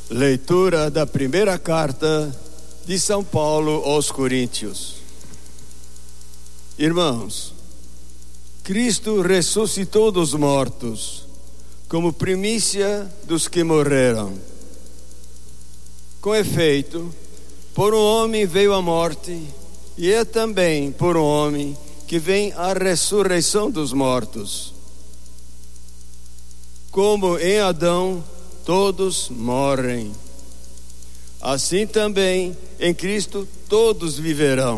Leitura da primeira carta de São Paulo aos Coríntios. Irmãos, Cristo ressuscitou dos mortos, como primícia dos que morreram. Com efeito, por um homem veio a morte, e é também por um homem que vem a ressurreição dos mortos. Como em Adão todos morrem, assim também em Cristo todos viverão.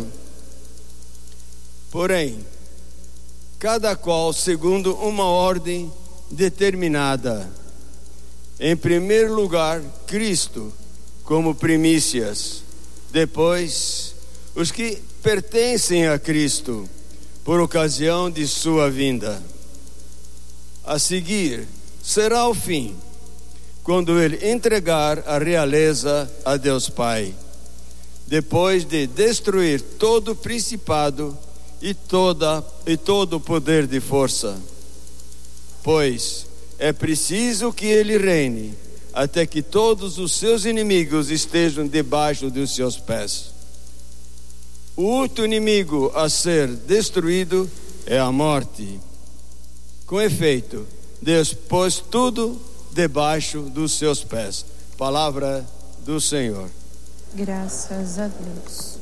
Porém, cada qual segundo uma ordem determinada. Em primeiro lugar, Cristo, como primícias. Depois, os que pertencem a Cristo, por ocasião de sua vinda. A seguir, será o fim, quando ele entregar a realeza a Deus Pai, depois de destruir todo principado e todo poder de força. Pois é preciso que ele reine, até que todos os seus inimigos estejam debaixo dos seus pés. O último inimigo a ser destruído é a morte. Com efeito, Deus pôs tudo debaixo dos seus pés. Palavra do Senhor. Graças a Deus.